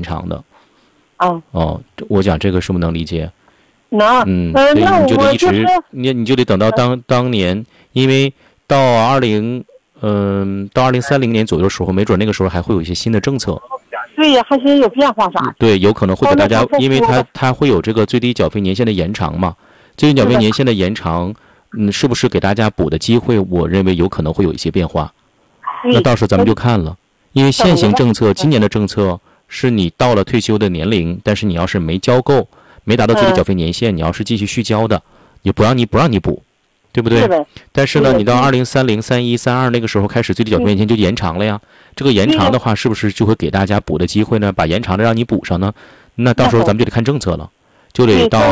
长的。 哦， 我讲这个是不是能理解？ 能。 所以那你就得一直， 我就是你就得等到当年，因为到2030年左右的时候，没准那个时候还会有一些新的政策。 对呀，还是有变化啥的。 对，有可能会给大家，因为它会有这个最低缴费年限的延长嘛。最低缴费年限的延长，是不是给大家补的机会？我认为有可能会有一些变化。那到时候咱们就看了，因为现行政策，今年的政策是你到了退休的年龄，但是你要是没交够，没达到最低缴费年限，你要是继续续交的，也不让你补，对不对？但是呢，你到2030、31、32那个时候开始，最低缴费年限就延长了呀。这个延长的话，是不是就会给大家补的机会呢？把延长的让你补上呢？那到时候咱们就得看政策了，就得到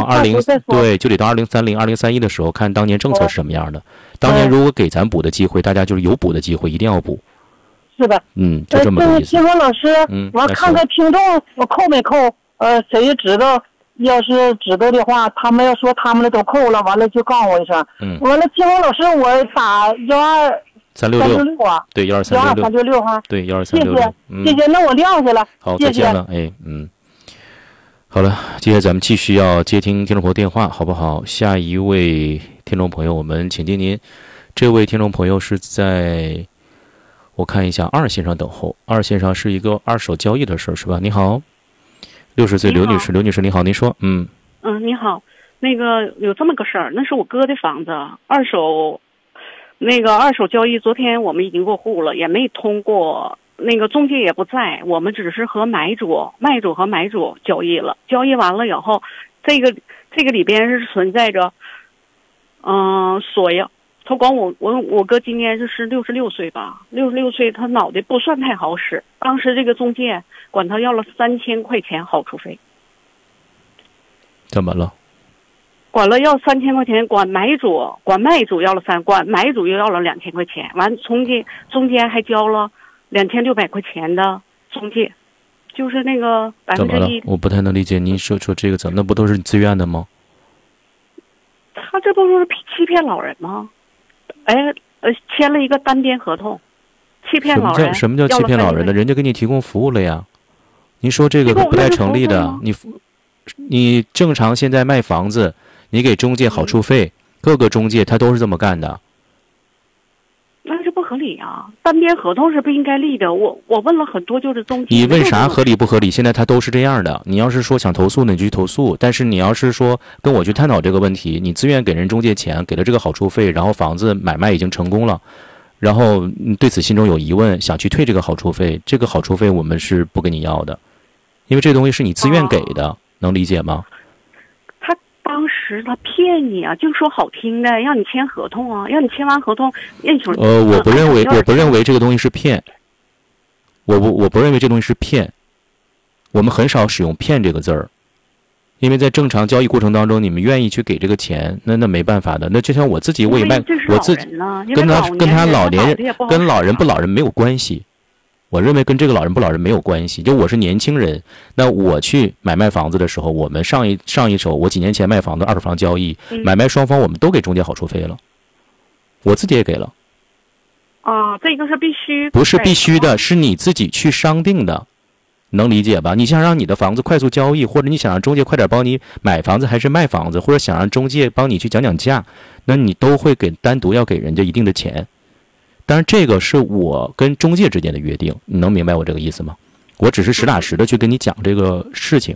2030、2031的时候看当年政策是什么样的。当年如果给咱补的机会，大家就是有补的机会，一定要补。 是的。 就这么个意思。 金峰老师，我看看听众我扣没扣？谁知道？要是知道的话，他们要说他们的都扣了，完了就告诉我一声。完了，金峰老师，我打12366啊。 对 12366哈。 对12366。 谢谢，那我撂下了。 好，再见了。好了，接下来咱们继续要接听听众朋友电话，好不好？下一位听众朋友，我们请接您。这位听众朋友是在，我看一下2线上等候。2线上是一个二手交易的事儿，是吧？你好，60岁刘女士，刘女士你好，您说。 你好，那个有这么个事儿，那是我哥的房子，二手交易，昨天我们已经过户了，也没通过。那个中介也不在，我们只是和卖主和买主交易了。交易完了以后，这个里边是存在着，索要他管我哥今年就是66岁吧，66岁，他脑袋不算太好使。当时这个中介管他要了3000块钱好处费。 怎么了？ 管了要3000块钱，管卖主要了管买主又要了2000块钱，完中间还交了2600块钱的中介，就是那个1%。 怎么了？我不太能理解您说这个怎么？那不都是你自愿的吗？ 他这不是欺骗老人吗？签了一个单边合同，欺骗老人。 什么叫欺骗老人呢？人家给你提供服务了呀。您说这个不太成立的。你正常现在卖房子，你给中介好处费，各个中介他都是这么干的。 那是不合理啊！单边合同是不应该立的。我问了很多，就是中介。 你问啥合理不合理？现在他都是这样的。你要是说想投诉呢，你就去投诉。但是你要是说跟我去探讨这个问题，你自愿给人中介钱，给了这个好处费，然后房子买卖已经成功了，然后你对此心中有疑问，想去退这个好处费，这个好处费我们是不给你要的，因为这东西是你自愿给的，能理解吗？ 当时他骗你啊，就说好听的，让你签合同啊，让你签完合同， 我不认为这个东西是骗，我不认为这东西是骗，我们很少使用骗这个字儿，因为在正常交易过程当中，你们愿意去给这个钱，那没办法的，那就像我自己，我也卖，我自己跟他老人不老人没有关系。我认为跟这个老人不老人没有关系，就我是年轻人，那我去买卖房子的时候，我们上一手，我几年前卖房子二手房交易，买卖双方我们都给中介好处费了，我自己也给了。 这个是必须？ 不是必须的，是你自己去商定的，能理解吧？你想让你的房子快速交易，或者你想让中介快点帮你买房子还是卖房子，或者想让中介帮你去讲价，那你都会单独要给人家一定的钱。当然这个是我跟中介之间的约定，你能明白我这个意思吗？我只是实打实的去跟你讲这个事情。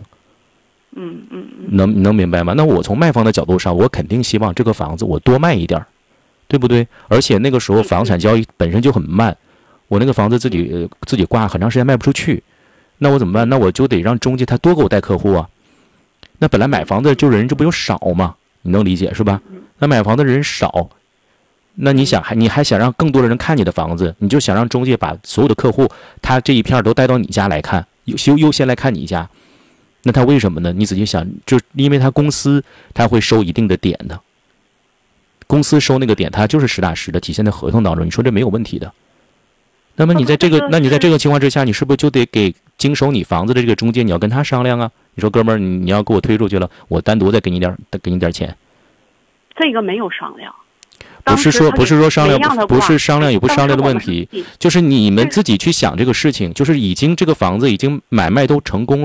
能明白吗？那我从卖方的角度上，我肯定希望这个房子我多卖一点，对不对？而且那个时候房产交易本身就很慢，我那个房子自己挂很长时间卖不出去，那我怎么办？那我就得让中介他多给我带客户啊。那本来买房子就人这不就少吗？你能理解是吧？那买房的人少，那你还想让更多的人看你的房子，你就想让中介把所有的客户他这一片都带到你家来看，优先来看你家。那他为什么呢？你仔细想，就因为他公司他会收一定的点的，公司收那个点，他就是实打实的体现在合同当中，你说这没有问题的。那么你在这个情况之下，你是不是就得给经手你房子的这个中介，你要跟他商量啊？你说哥们儿，你要给我推出去了，我单独再给你点钱。 这个没有商量。 不是说商量，不是商量与不商量的问题，就是你们自己去想这个事情，就是已经这个房子已经买卖都成功了。